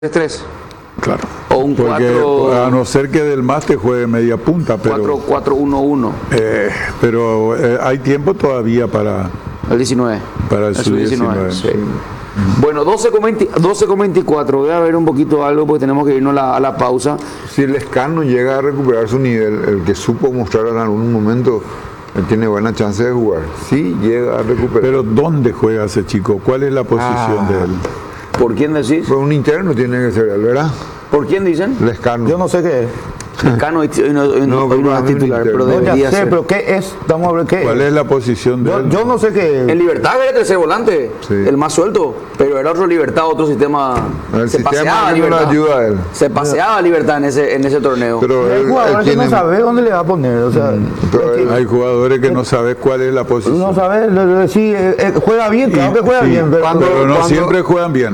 3 Claro. o un Porque 4 a no ser que del más te juegue media punta, pero 4-1-1 hay tiempo todavía para el 19. el sub-19. Sí. Bueno, 12:24. Voy a ver un poquito algo porque tenemos que irnos a la pausa. Si el Lescano llega a recuperar su nivel, el que supo mostrar en algún momento, él tiene buena chance de jugar. Sí, llega a recuperar. Pero ¿dónde juega ese chico? ¿Cuál es la posición de él? ¿Por quién decís? Pues un interno tiene que ser él, ¿verdad? ¿Por quién dicen? Lescano. Yo no sé qué es. Cano hoy no pero es titular, pero No, ya debería sé, ser. pero ¿qué es? Vamos a ver qué ¿Cuál es la posición de él? Yo no sé qué En es. Libertad era tercer volante, Sí. el más suelto, pero era otro Libertad, otro sistema. El Se sistema paseaba no lo Libertad. ayuda a él. Se paseaba Libertad en ese torneo. Pero Hay él jugadores que tiene- no sabe dónde le va a poner. O sea, pero él- Hay jugadores que no sabes cuál es la posición. no sabe, sí, juega bien, claro que juega Sí, bien, pero pero no cuando- siempre juegan bien.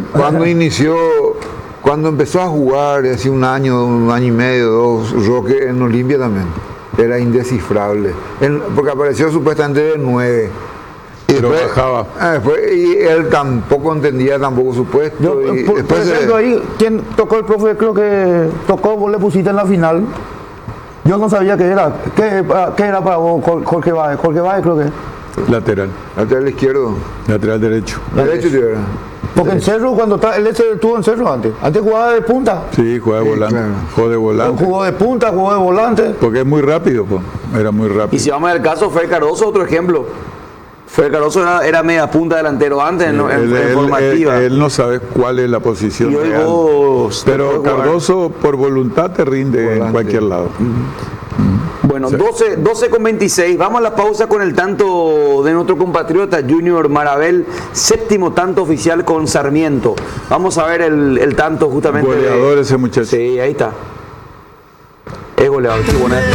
Cuando empezó a jugar, hace un año y medio, 2, Roque en Olimpia también, era indescifrable. Porque apareció supuestamente de 9. Pero bajaba. Y él tampoco entendía tampoco su puesto. yo, y por después ejemplo, ahí, ¿quién tocó el profe? Creo que tocó, vos le pusiste en la final. Yo no sabía qué era. ¿Qué era para vos, Jorge Báez? Jorge Báez creo que. Lateral. lateral izquierdo, Lateral derecho. derecho sí era. Porque en Cerro, cuando él estuvo en Cerro antes. Antes jugaba de punta. Sí, juega de Sí, volante. claro. Juega de volante. Jugó de punta, jugó de volante. Porque es muy rápido, pues. Era muy Y rápido. si vamos al caso, Fer Cardoso, otro ejemplo. Fer Cardoso era media punta delantero antes en formativa. Él no sabe cuál es la posición Y hoy real. vos te Pero puedes jugar. Cardoso por voluntad te rinde en Volante. cualquier lado. Bueno, 12:26. Vamos a la pausa con el tanto de nuestro compatriota Junior Marabel, séptimo tanto oficial con Sarmiento. Vamos a ver el tanto justamente. Goleador ese muchacho. Sí, ahí está. Es goleador, qué buena.